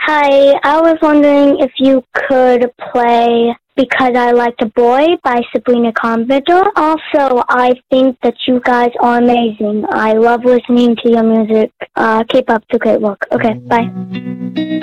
Hi, I was wondering if you could play Because I Like a Boy by Sabrina Carpenter. Also, I think that you guys are amazing. I love listening to your music. Keep up the great work. Okay, bye.